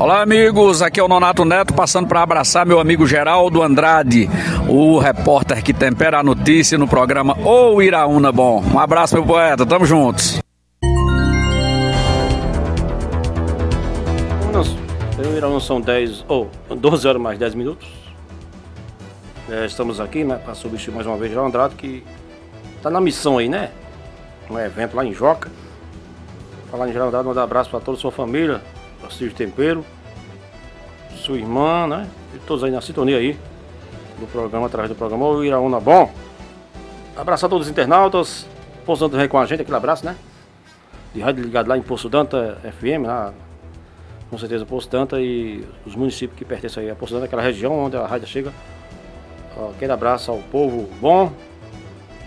Olá, amigos, aqui é o Nonato Neto, passando para abraçar meu amigo Geraldo Andrade, o repórter que tempera a notícia no programa O Iraúna Bom. Um abraço, meu poeta, tamo juntos. O Iraúna são 12 horas mais 10 minutos. Estamos aqui, né, para substituir mais uma vez Geraldo Andrade, que tá na missão aí, né? Um evento lá em Joca. Falar em Geraldo Andrade, mandar um abraço para toda a sua família, para Cid Tempero, sua irmã, né? E todos aí na sintonia aí do programa, através do programa O Iraúna Bom. Abraçar todos os internautas. Poço Danta vem com a gente, aquele abraço, né? De rádio ligado lá em Poço Danta FM, lá, com certeza Poço Danta e os municípios que pertencem aí a Poço Danta, aquela região onde a rádio chega. Aquele abraço ao povo bom.